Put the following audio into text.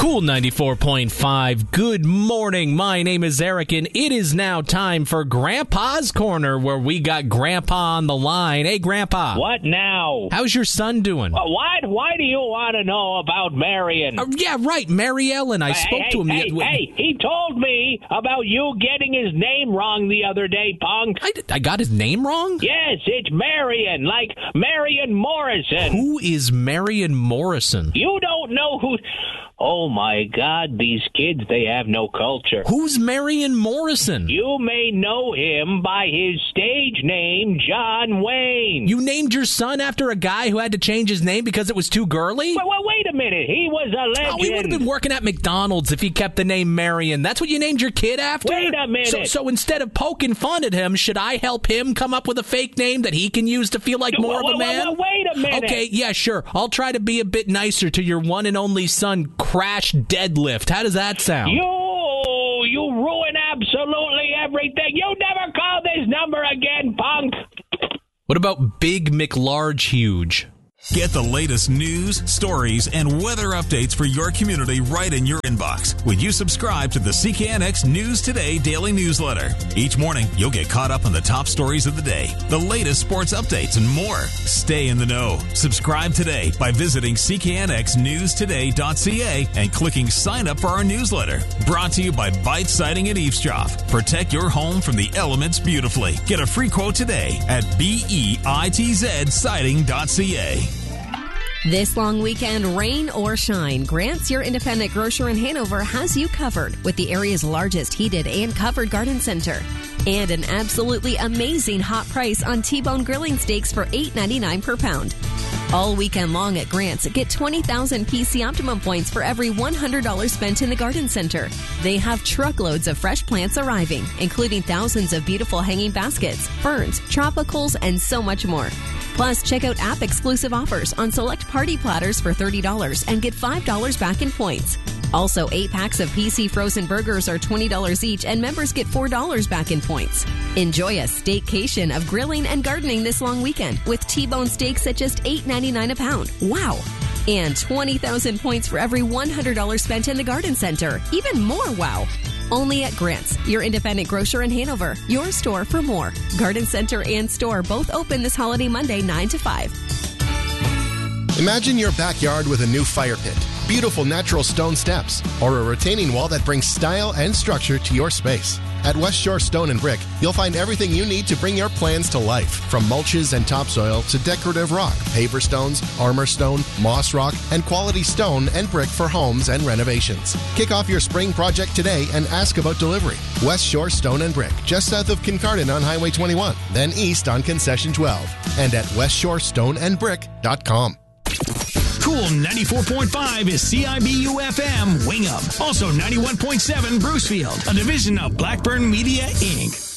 Cool 94.5. Good morning. My name is Eric, and it is now time for Grandpa's Corner, where we got Grandpa on the line. Hey, Grandpa. What now? How's your son doing? What? Why do you want to know about Marion? Yeah, right. Mary Ellen. I spoke to him. He told me about you getting his name wrong the other day, punk. I got his name wrong? Yes, it's Marion, like Marion Morrison. Who is Marion Morrison? You don't know who... Oh, my God, these kids, they have no culture. Who's Marion Morrison? You may know him by his stage name, John Wayne. You named your son after a guy who had to change his name because it was too girly? Well, wait a minute. He was a legend. Oh, he would have been working at McDonald's if he kept the name Marion. That's what you named your kid after? Wait a minute. So instead of poking fun at him, should I help him come up with a fake name that he can use to feel like more of a man? Wait a minute. Okay, yeah, sure. I'll try to be a bit nicer to your one and only son, Crash Deadlift. How does that sound? You ruin absolutely everything. You never call this number again, punk. What about Big McLarge Huge? Get the latest news, stories, and weather updates for your community right in your inbox when you subscribe to the CKNX News Today daily newsletter. Each morning, you'll get caught up on the top stories of the day, the latest sports updates, and more. Stay in the know. Subscribe today by visiting cknxnewstoday.ca and clicking sign up for our newsletter. Brought to you by Bite Siding and Eavesdrop. Protect your home from the elements beautifully. Get a free quote today at BEITZsiding.ca. This long weekend, rain or shine, Grant's, your independent grocer in Hanover, has you covered with the area's largest heated and covered garden center. And an absolutely amazing hot price on T-bone grilling steaks for $8.99 per pound. All weekend long at Grant's, get 20,000 PC Optimum points for every $100 spent in the garden center. They have truckloads of fresh plants arriving, including thousands of beautiful hanging baskets, ferns, tropicals, and so much more. Plus, check out app-exclusive offers on select party platters for $30 and get $5 back in points. Also, 8 packs of PC frozen burgers are $20 each, and members get $4 back in points. Enjoy a staycation of grilling and gardening this long weekend with T-bone steaks at just $8.99 a pound. Wow! And 20,000 points for every $100 spent in the garden center. Even more wow! Only at Grant's, your independent grocer in Hanover. Your store for more. Garden center and store both open this holiday Monday, 9 to 5. Imagine your backyard with a new fire pit, beautiful natural stone steps, or a retaining wall that brings style and structure to your space. At West Shore Stone and Brick, you'll find everything you need to bring your plans to life, from mulches and topsoil to decorative rock, paver stones, armor stone, moss rock, and quality stone and brick for homes and renovations. Kick off your spring project today and ask about delivery. West Shore Stone and Brick, just south of Kincardine on Highway 21, then east on Concession 12, and at westshorestoneandbrick.com. Cool 94.5 is CIBU-FM Wingham. Also 91.7 Brucefield, a division of Blackburn Media, Inc.